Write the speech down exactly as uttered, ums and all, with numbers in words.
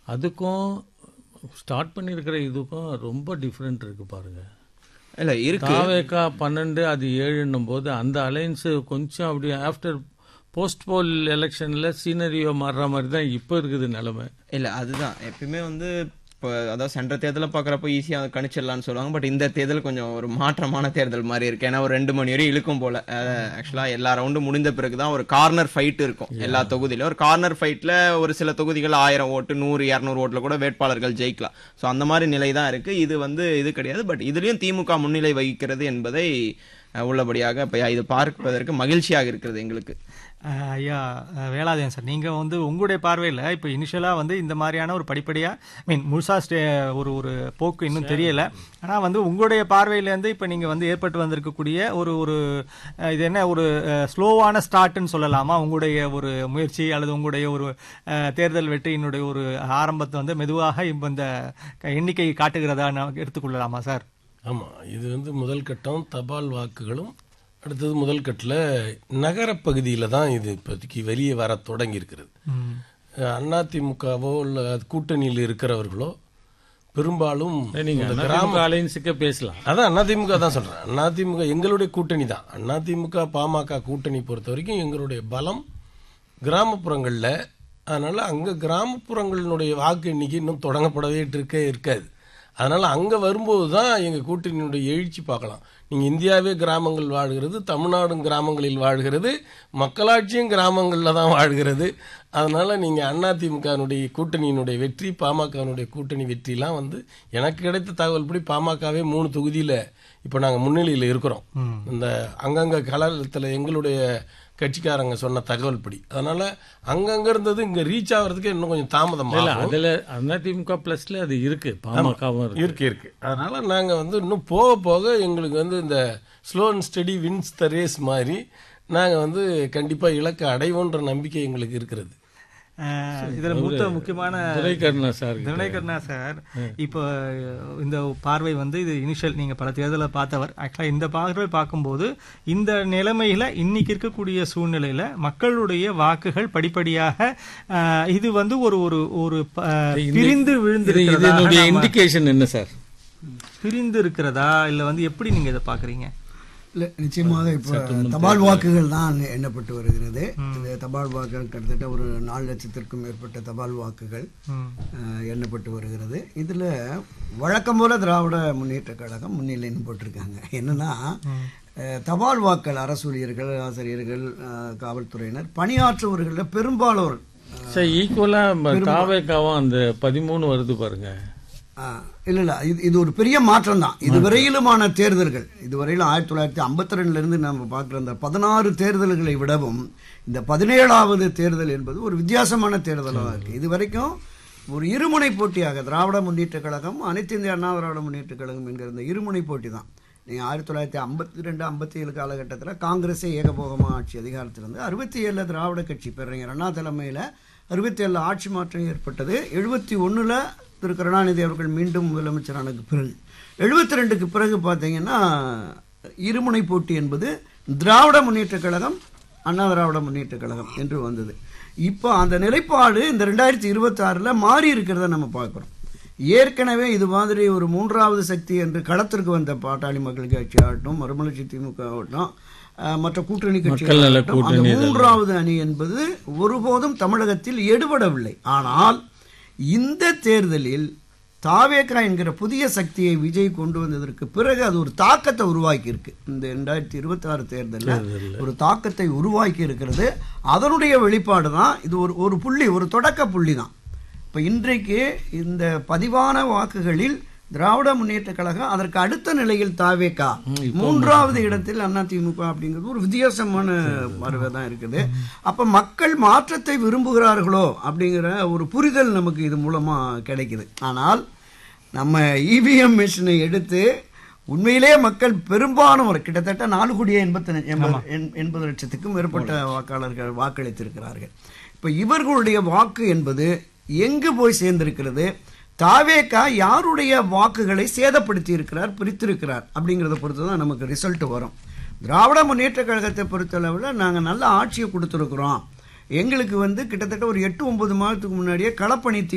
அதுக்கும் ஸ்டார்ட் பண்ணியிருக்கிற இதுக்கும் ரொம்ப டிஃப்ரெண்ட் இருக்கு பாருங்க. இல்ல இருக்கு. தாவேகா பன்னெண்டு அது ஏழுன்னும் போது அந்த அலையன்ஸ் கொஞ்சம் அப்படி ஆஃப்டர் போஸ்ட் போல் எலெக்ஷன்ல சீனரியோ மாறுற மாதிரி தான் இப்போ இருக்குது நிலைமை. இல்ல அதுதான் எப்பயுமே வந்து இப்போ அதாவது சென்ற தேர்தலை பார்க்குறப்போ ஈஸியாக கணிச்சிடலான்னு சொல்லுவாங்க. பட் இந்த தேர்தல் கொஞ்சம் ஒரு மாற்றமான தேர்தல் மாதிரி இருக்கு. ஏன்னா ஒரு ரெண்டு மணி வரையும் இழுக்கும் போல. ஆக்சுவலாக எல்லா ரவுண்டும் முடிந்த பிறகு தான் ஒரு கார்னர் ஃபைட் இருக்கும் எல்லா தொகுதியிலும். ஒரு கார்னர் ஃபைட்டில் ஒரு சில தொகுதிகள் ஆயிரம் ஓட்டு நூறு இரநூறு ஓட்டில் கூட வேட்பாளர்கள் ஜெயிக்கலாம். ஸோ அந்த மாதிரி நிலை தான் இருக்கு. இது வந்து இது கிடையாது. பட் இதுலேயும் திமுக முன்னிலை வகிக்கிறது என்பதை உள்ளபடியாக இப்போ இது பார்ப்பதற்கு மகிழ்ச்சியாக இருக்கிறது எங்களுக்கு. ஐயா வேலாதேன் சார், நீங்கள் வந்து உங்களுடைய பார்வையில் இப்போ இனிஷியலாக வந்து இந்த மாதிரியான ஒரு படிப்படியாக மீன் முழுசா ஸ்டே ஒரு ஒரு போக்கு இன்னும் தெரியலை. ஆனால் வந்து உங்களுடைய பார்வையிலேருந்து இப்போ நீங்கள் வந்து ஏற்பட்டு வந்திருக்கக்கூடிய ஒரு ஒரு இது என்ன ஒரு ஸ்லோவான ஸ்டார்ட்னு சொல்லலாமா? உங்களுடைய ஒரு முயற்சி அல்லது உங்களுடைய ஒரு தேர்தல் வெற்றியினுடைய ஒரு ஆரம்பத்தை வந்து மெதுவாக இப்போ இந்த எண்ணிக்கை காட்டுகிறதா எடுத்துக்கொள்ளலாமா சார்? ஆமாம், இது வந்து முதல் கட்டம் தபால் வாக்குகளும், அடுத்தது முதல் கட்டில் நகரப்பகுதியில் தான் இது இப்போதைக்கு வெளியே வர தொடங்கி இருக்கிறது. அதிமுகவோ இல்லை கூட்டணியில் இருக்கிறவர்களோ பெரும்பாலும் கிராம அலைன்ஸுக்கே பேசலாம். அதான் அதிமுக தான் சொல்கிறேன். அதிமுக எங்களுடைய கூட்டணி தான். அதிமுக பாமக கூட்டணி பொறுத்த வரைக்கும் எங்களுடைய பலம் கிராமப்புறங்களில். அதனால் அங்கே கிராமப்புறங்களினுடைய வாக்கு எண்ணிக்கை இன்னும் தொடங்கப்படவே இருக்கே இருக்காது. அதனால் அங்கே வரும்போது தான் எங்கள் கூட்டணியினுடைய எழுச்சி பார்க்கலாம். நீங்கள் இந்தியாவே கிராமங்கள் வாழ்கிறது, தமிழ்நாடும் கிராமங்களில் வாழ்கிறது, மக்களாட்சியும் கிராமங்களில் தான் வாழ்கிறது. அதனால் நீங்கள் அதிமுகனுடைய கூட்டணியினுடைய வெற்றி, பாமகனுடைய கூட்டணி வெற்றிலாம் வந்து எனக்கு கிடைத்த தகவல் படி பாமகவே மூணு தொகுதியில் இப்போ நாங்கள் முன்னிலையில் இருக்கிறோம். இந்த அங்கங்கே கலத்தில் எங்களுடைய கட்சிக்காரங்க சொன்ன தகவல் படி. அதனால அங்கங்க இருந்தது இங்க ரீச் ஆகிறதுக்கு இன்னும் கொஞ்சம் தாமதம். அதுல அதிமுக பிளஸ்ல அது இருக்கு, பாமகவும் இருக்கு இருக்கு. அதனால நாங்க வந்து இன்னும் போக போக எங்களுக்கு வந்து இந்த slow and study wins the race மாதிரி நாங்க வந்து கண்டிப்பா இலக்கை அடைவோன்ற நம்பிக்கை எங்களுக்கு இருக்கிறது. இதுல மூத்த முக்கியமான துரைக்கண்ணா சார் துரைக்கண்ணா சார் இப்போ இந்த பார்வை வந்து இது இனிஷியல் நீங்க பல தேர்தலை பார்த்தவர். ஆக்சுவலா இந்த பார்வை பார்க்கும்போது இந்த நிலைமையில இன்னைக்கு இருக்கக்கூடிய சூழ்நிலையில மக்களுடைய வாக்குகள் படிப்படியாக இது வந்து ஒரு ஒரு ஒரு பிரிந்து விழுந்து இண்டிகேஷன் என்ன சார்? பிரிந்து இருக்கிறதா இல்ல வந்து எப்படி நீங்க இதை பாக்குறீங்க? இல்லை, நிச்சயமாக இப்போ தபால் வாக்குகள் தான் எண்ணப்பட்டு வருகிறது. இந்த தபால் வாக்குகள் கிட்டத்தட்ட ஒரு நாலு லட்சத்திற்கும் மேற்பட்ட தபால் வாக்குகள் எண்ணப்பட்டு வருகிறது. இதில் வழக்கம் போல திராவிட முன்னேற்ற கழகம் முன்னிலைன்னு போட்டிருக்காங்க. என்னன்னா தபால் வாக்கள் அரசு ஊழியர்கள், ஆசிரியர்கள், காவல்துறையினர் பணியாற்றுவர்களில் பெரும்பாலோர் சார் ஈக்குவலா தாவேகாவும் அந்த பதிமூணு வருது பாருங்க. இல்லை இல்லை இது இது ஒரு பெரிய மாற்றம் தான். இதுவரையிலுமான தேர்தல்கள் இதுவரையிலும் ஆயிரத்தி தொள்ளாயிரத்தி ஐம்பத்தி ரெண்டுலேருந்து நம்ம பார்க்குற அந்த பதினாறு தேர்தல்களை விடவும் இந்த பதினேழாவது தேர்தல் என்பது ஒரு வித்தியாசமான தேர்தலாக இருக்குது. இது வரைக்கும் ஒரு இருமுனை போட்டியாக திராவிட முன்னேற்ற கழகம், அனைத்து இந்திய அண்ணா திராவிட முன்னேற்ற கழகம் என்கிற இந்த இருமுனை போட்டி தான். நீங்கள் ஆயிரத்தி தொள்ளாயிரத்தி ஐம்பத்தி ரெண்டு ஐம்பத்தி ஏழு காலகட்டத்தில் காங்கிரஸே ஏகபோகமாக ஆட்சி அதிகாரத்தில் இருந்து அறுபத்தி ஏழில் திராவிட கட்சி பேரறிஞர் அண்ணா தலைமையில் அறுபத்தி ஏழில் ஆட்சி மாற்றம் ஏற்பட்டது. எழுபத்தி ஒன்றில் திரு கருணாநிதி அவர்கள் மீண்டும் முதலமைச்சரானதுக்கு பிறகு எழுபத்தி ரெண்டுக்கு பிறகு பார்த்தீங்கன்னா இருமுனை போட்டி என்பது திராவிட முன்னேற்ற கழகம், அண்ணா திராவிட முன்னேற்ற கழகம் என்று வந்தது. இப்போ அந்த நிலைப்பாடு இந்த ரெண்டாயிரத்தி இருபத்தி ஆறில் மாறி இருக்கிறத நம்ம பார்க்குறோம். ஏற்கனவே இது மாதிரி ஒரு மூன்றாவது சக்தி என்று களத்திற்கு வந்த பாட்டாளி மக்கள் கட்சி ஆகட்டும், மறுமலர்ச்சி திமுக ஆகட்டும், மற்ற கூட்டணி கட்சிகள் ஆகட்டும், அந்த மூன்றாவது அணி என்பது ஒருபோதும் தமிழகத்தில் எடுபடவில்லை. ஆனால் இந்த தேர்தலில் தாவேகா என்கிற புதிய சக்தியை விஜய் கொண்டு வந்ததற்கு பிறகு அது ஒரு தாக்கத்தை உருவாக்கி இருக்கு. இந்த ரெண்டாயிரத்தி இருபத்தி ஆறு தேர்தலில் ஒரு தாக்கத்தை உருவாக்கி இருக்கிறது. அதனுடைய வெளிப்பாடு தான் இது. ஒரு ஒரு புள்ளி, ஒரு தொடக்க புள்ளி தான். இப்போ இன்றைக்கு இந்த பதிவான வாக்குகளில் திராவிட முன்னேற்ற கழகம், அதற்கு அடுத்த நிலையில் தாவேகா, மூன்றாவது இடத்தில் அதிமுக அப்படிங்கிறது ஒரு வித்தியாசமான பார்வை தான் இருக்குது. அப்ப மக்கள் மாற்றத்தை விரும்புகிறார்களோ அப்படிங்கிற ஒரு புரிதல் நமக்கு இது மூலமா கிடைக்குது. ஆனால் நம்ம இவிஎம் மிஷினை எடுத்து உண்மையிலே மக்கள் பெரும்பாலும் கிட்டத்தட்ட நாலு கோடியே எண்பத்தி எண்பது லட்சத்துக்கும் மேற்பட்ட வாக்காளர்கள் வாக்களித்திருக்கிறார்கள். இப்ப இவர்களுடைய வாக்கு என்பது எங்கு போய் சேர்ந்திருக்கிறது? தாவேகா யாருடைய வாக்குகளை சேதப்படுத்தி இருக்கிறார், பிரித்திருக்கிறார் அப்படிங்கிறத பொறுத்து தான் நமக்கு ரிசல்ட் வரும். திராவிட முன்னேற்ற கழகத்தை பொறுத்தளவில் நாங்கள் நல்ல ஆட்சியை கொடுத்துருக்குறோம். எங்களுக்கு வந்து கிட்டத்தட்ட ஒரு எட்டு ஒன்பது மாதத்துக்கு முன்னாடியே களப்பணி